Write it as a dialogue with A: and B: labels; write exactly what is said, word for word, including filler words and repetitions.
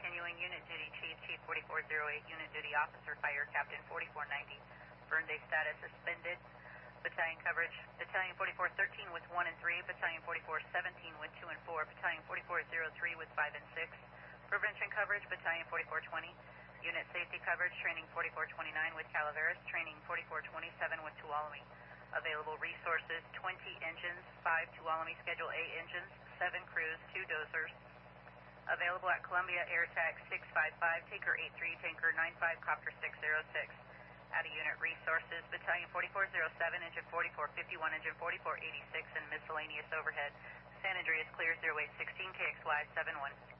A: continuing unit duty chief, Chief forty-four oh eight, unit duty officer, fire captain forty-four ninety, burn day status suspended. Battalion coverage, Battalion forty-four thirteen with one and three, Battalion forty-four seventeen with two and four, Battalion forty-four oh three with five and six. Prevention coverage, Battalion forty-four twenty. Unit safety coverage, training forty-four twenty-nine with Calaveras, training forty-four twenty-seven with Tuolumne. Available resources, twenty engines, five Tuolumne Schedule A engines, seven crews, two dozers. Available at Columbia Air Tax six five five, Tanker eight three, Tanker nine five, Copter six oh six. Out of unit resources, Battalion forty-four oh seven, Engine forty-four fifty-one, Engine forty-four eighty-six, and miscellaneous overhead. San Andreas clear, zero eight sixteen, K X Y seven one.